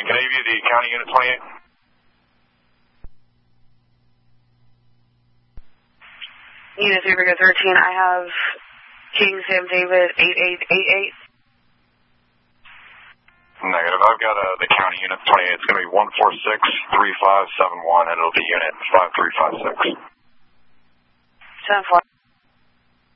13. Can I give you the county unit 28? Unit 3 Brigade 13, I have King Sam David 8888. Negative. I've got the county unit 28. It's going to be 1463571, and it'll be unit 5356. 10-4.